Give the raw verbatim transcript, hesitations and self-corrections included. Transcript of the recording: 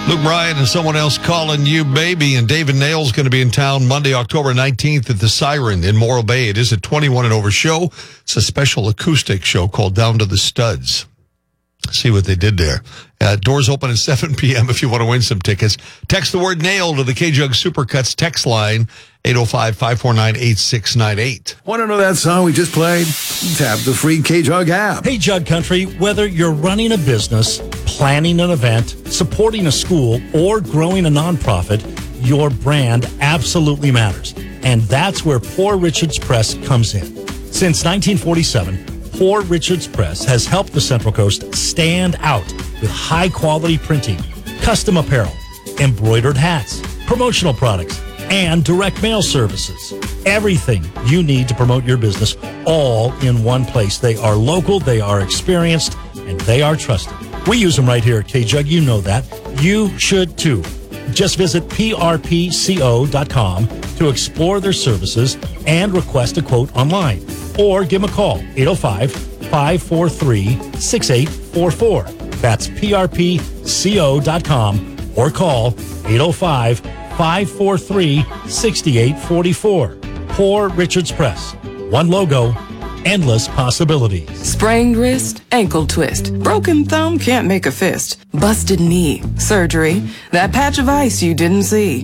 Luke Bryan and Someone Else Calling You Baby, and David Nail's going to be in town Monday, October nineteenth at the Siren in Morro Bay. It is a twenty-one and over show. It's a special acoustic show called Down to the Studs. See what they did there. Uh, doors open at seven p.m. if you want to win some tickets. Text the word NAIL to the K-Jug Supercuts text line, eight oh five, five four nine, eight six nine eight. Want to know that song we just played? Tap the free K-Jug app. Hey, Jug Country, whether you're running a business, planning an event, supporting a school, or growing a nonprofit, your brand absolutely matters. And that's where Poor Richard's Press comes in. Since nineteen forty-seven, Poor Richard's Press has helped the Central Coast stand out with high-quality printing, custom apparel, embroidered hats, promotional products, and direct mail services. Everything you need to promote your business, all in one place. They are local, they are experienced, and they are trusted. We use them right here at K-Jug. You know that. You should, too. Just visit P R P co dot com to explore their services and request a quote online. Or give them a call, eight oh five, five four three, six eight four four. That's P R P co dot com or call eight oh five, five four three, six eight four four. Poor Richard's Press. One logo, endless possibilities. Sprained wrist, ankle twist. Broken thumb can't make a fist. Busted knee, surgery. That patch of ice you didn't see.